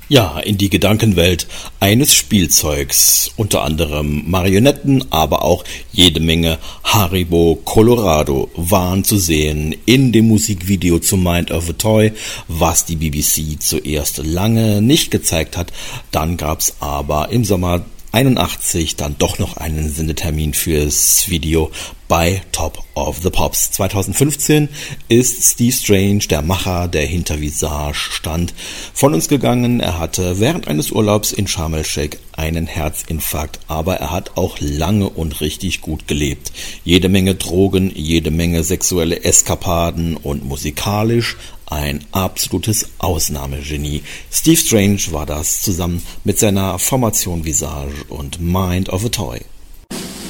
Ja, in die Gedankenwelt eines Spielzeugs, unter anderem Marionetten, aber auch jede Menge Haribo Colorado waren zu sehen in dem Musikvideo zu Mind of a Toy, was die BBC zuerst lange nicht gezeigt hat. Dann gab's aber im Sommer 81 dann doch noch einen Sendetermin fürs Video bei Top of the Pops. 2015 ist Steve Strange, der Macher, der hinter Visage stand, von uns gegangen. Er hatte während eines Urlaubs in Sharm el-Sheikh einen Herzinfarkt, aber er hat auch lange und richtig gut gelebt. Jede Menge Drogen, jede Menge sexuelle Eskapaden und musikalisch ein absolutes Ausnahmegenie. Steve Strange war das zusammen mit seiner Formation Visage und Mind of a Toy.